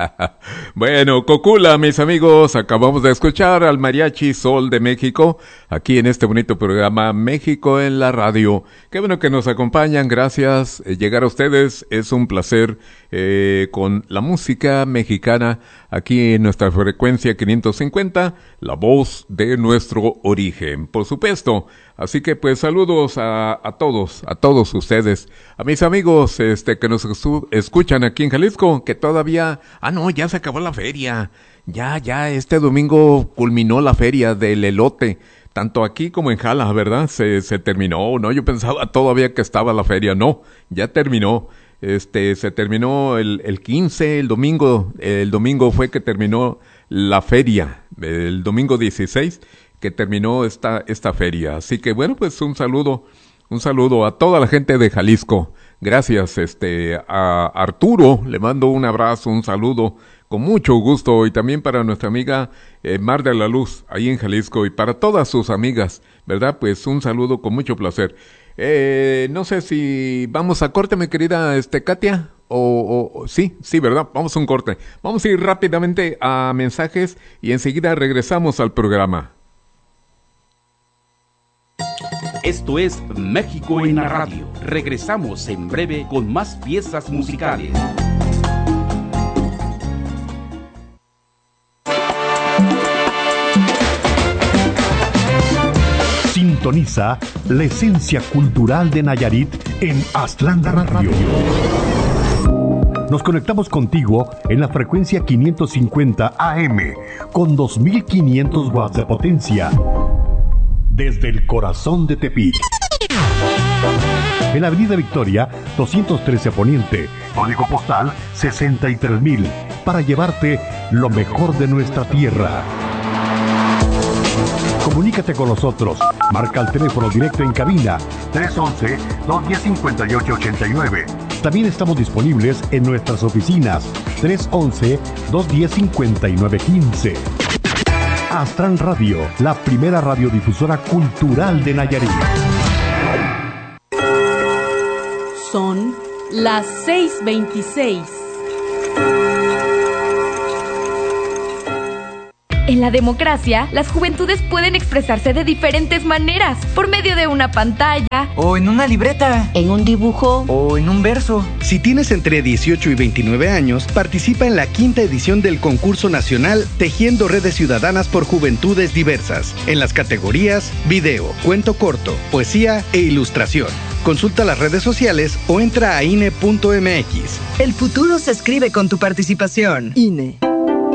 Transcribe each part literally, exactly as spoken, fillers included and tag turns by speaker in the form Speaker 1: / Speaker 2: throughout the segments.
Speaker 1: Bueno, Cocula, mis amigos, acabamos de escuchar al Mariachi Sol de México, aquí en este bonito programa México en la Radio. Qué bueno que nos acompañan, gracias. Eh, llegar a ustedes es un placer eh, con la música mexicana aquí en nuestra frecuencia quinientos cincuenta, la voz de nuestro origen, por supuesto. Así que pues saludos a, a todos, a todos ustedes, a mis amigos este que nos escuchan aquí en Jalisco, que todavía, ah no, ya se acabó la feria, ya, ya, este domingo culminó la feria del elote, tanto aquí como en Jala, ¿verdad? Se, se terminó, ¿no? Yo pensaba todavía que estaba la feria, no, ya terminó. Este, se terminó el, el quince, el domingo, el domingo fue que terminó la feria, el domingo dieciséis, que terminó esta, esta feria. Así que bueno, pues un saludo, un saludo a toda la gente de Jalisco. Gracias, este, a Arturo, le mando un abrazo, un saludo, con mucho gusto, y también para nuestra amiga eh, Mar de la Luz, ahí en Jalisco, y para todas sus amigas, ¿verdad? Pues un saludo con mucho placer. Eh, no sé si vamos a corte, mi querida este Katia, o, o, o sí, sí, ¿verdad? Vamos a un corte. Vamos a ir rápidamente a mensajes y enseguida regresamos al programa.
Speaker 2: Esto es México en la Radio. Regresamos en breve con más piezas musicales.
Speaker 3: Sintoniza la esencia cultural de Nayarit en Atlanta Radio. Nos conectamos contigo en la frecuencia quinientos cincuenta A M con dos mil quinientos watts de potencia. Desde el corazón de Tepic. En la Avenida Victoria, doscientos trece Poniente, código postal sesenta y tres mil, para llevarte lo mejor de nuestra tierra. Comunícate con nosotros. Marca el teléfono directo en cabina tres once, dos diez, cincuenta y ocho ochenta y nueve. También estamos disponibles en nuestras oficinas tres once, dos diez, cincuenta y nueve quince. Astran Radio, la primera radiodifusora cultural de Nayarit.
Speaker 4: Son las seis veintiséis.
Speaker 5: En la democracia, las juventudes pueden expresarse de diferentes maneras, por medio de una pantalla,
Speaker 6: o en una libreta,
Speaker 7: en un dibujo,
Speaker 6: o en un verso.
Speaker 8: Si tienes entre dieciocho y veintinueve años, participa en la quinta edición del concurso nacional Tejiendo Redes Ciudadanas por Juventudes Diversas, en las categorías video, cuento corto, poesía e ilustración. Consulta las redes sociales o entra a I N E punto M X.
Speaker 9: El futuro se escribe con tu participación.
Speaker 7: I N E.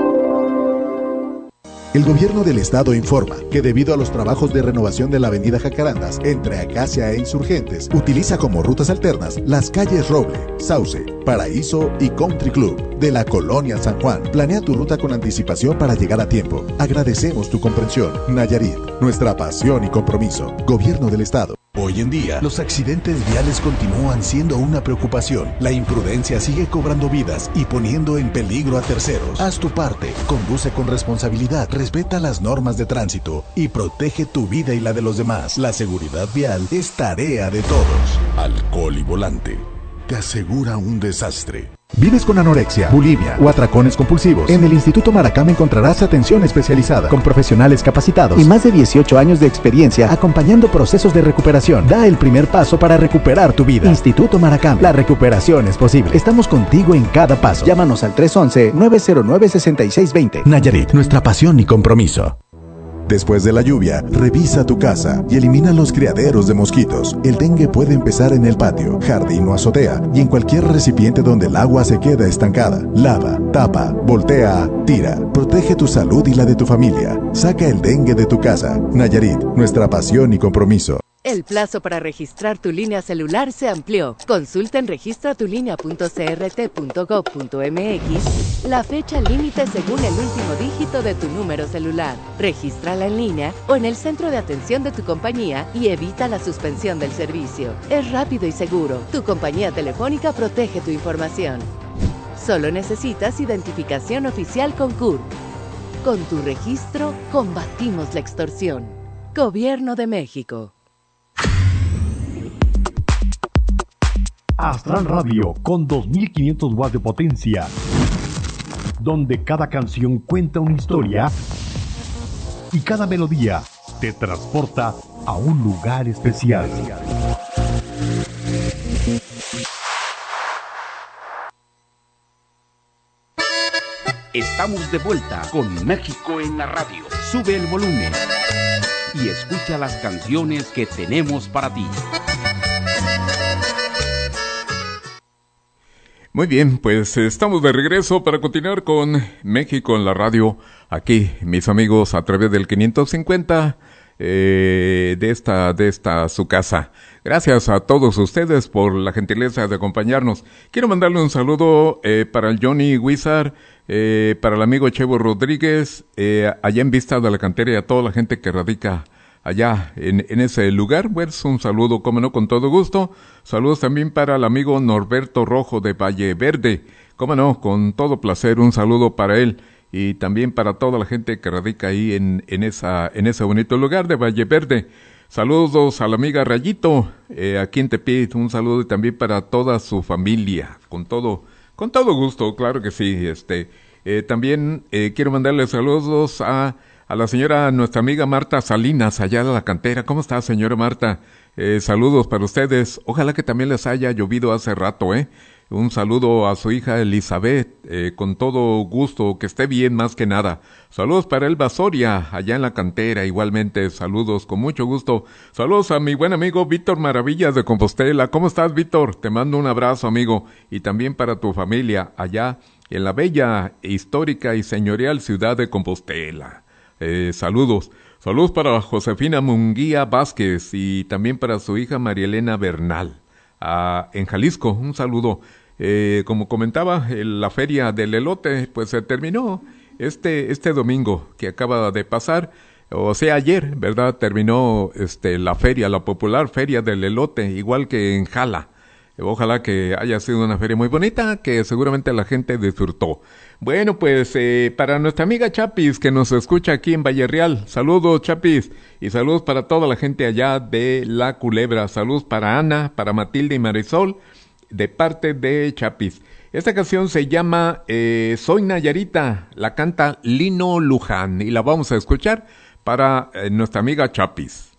Speaker 10: El gobierno del estado informa que debido a los trabajos de renovación de la avenida Jacarandas entre Acacia e Insurgentes, utiliza como rutas alternas las calles Roble, Sauce, Paraíso y Country Club de la Colonia San Juan. Planea tu ruta con anticipación para llegar a tiempo. Agradecemos tu comprensión. Nayarit, nuestra pasión y compromiso. Gobierno del estado.
Speaker 11: Hoy en día, los accidentes viales continúan siendo una preocupación. La imprudencia sigue cobrando vidas y poniendo en peligro a terceros. Haz tu parte, conduce con responsabilidad, respeta las normas de tránsito y protege tu vida y la de los demás. La seguridad vial es tarea de todos. Alcohol y volante te asegura un desastre.
Speaker 10: ¿Vives con anorexia, bulimia o atracones compulsivos? En el Instituto Maracama encontrarás atención especializada con profesionales capacitados y más de dieciocho años de experiencia acompañando procesos de recuperación. Da el primer paso para recuperar tu vida. Instituto Maracama, la recuperación es posible. Estamos contigo en cada paso. Llámanos al tres once, nueve cero nueve, seis seis dos cero. Nayarit, nuestra pasión y compromiso. Después de la lluvia, revisa tu casa y elimina los criaderos de mosquitos. El dengue puede empezar en el patio, jardín o azotea y en cualquier recipiente donde el agua se queda estancada. Lava, tapa, voltea, tira. Protege tu salud y la de tu familia. Saca el dengue de tu casa. Nayarit, nuestra pasión y compromiso.
Speaker 12: El plazo para registrar tu línea celular se amplió. Consulta en registra tu línea punto c r t punto gov punto m x la fecha límite según el último dígito de tu número celular. Regístrala en línea o en el centro de atención de tu compañía y evita la suspensión del servicio. Es rápido y seguro. Tu compañía telefónica protege tu información. Solo necesitas identificación oficial con C U R. Con tu registro, combatimos la extorsión. Gobierno de México.
Speaker 3: Astral Radio con dos mil quinientos watts de potencia. donde cada canción cuenta una historia y cada melodía te transporta a un lugar especial.
Speaker 2: Estamos de vuelta con México en la radio. Sube el volumen y escucha las canciones que tenemos para ti.
Speaker 1: Muy bien, pues estamos de regreso para continuar con México en la radio. Aquí, mis amigos, a través del quinientos cincuenta eh, de esta, de esta su casa. Gracias a todos ustedes por la gentileza de acompañarnos. Quiero mandarle un saludo eh, para el Johnny Wizard, eh, para el amigo Chevo Rodríguez, eh, allá en Vista de la Cantera, y a toda la gente que radica allá en, en ese lugar. Pues un saludo, como no, con todo gusto. Saludos también para el amigo Norberto Rojo de Valle Verde. Como no, con todo placer, un saludo para él. Y también para toda la gente que radica ahí en, en esa, en ese bonito lugar de Valle Verde. Saludos a la amiga Rayito, eh, aquí en Tepic, un saludo también para toda su familia, con todo, con todo gusto, claro que sí. Este, eh, también eh, quiero mandarle saludos a, a la señora, nuestra amiga Marta Salinas, allá de la Cantera. ¿Cómo está, señora Marta? Eh, saludos para ustedes. Ojalá que también les haya llovido hace rato, ¿eh? Un saludo a su hija Elizabeth, eh, con todo gusto, que esté bien más que nada. Saludos para Elba Soria, allá en la Cantera, igualmente, saludos con mucho gusto. Saludos a mi buen amigo Víctor Maravillas de Compostela. ¿Cómo estás, Víctor? Te mando un abrazo, amigo. Y también para tu familia, allá en la bella, histórica y señorial ciudad de Compostela. Eh, saludos. Saludos para Josefina Munguía Vázquez y también para su hija María Elena Bernal. Ah, en Jalisco, un saludo. Eh, como comentaba, el, la feria del elote, pues se terminó este este domingo que acaba de pasar, o sea ayer, ¿verdad? Terminó este la feria, la popular feria del elote, igual que en Jala. Ojalá que haya sido una feria muy bonita, que seguramente la gente disfrutó. Bueno, pues eh, para nuestra amiga Chapis, que nos escucha aquí en Valle Real, saludos Chapis, y saludos para toda la gente allá de La Culebra. Saludos para Ana, para Matilde y Marisol, de parte de Chapis. Esta canción se llama eh, Soy Nayarita, la canta Lino Luján, y la vamos a escuchar para eh, nuestra amiga Chapis.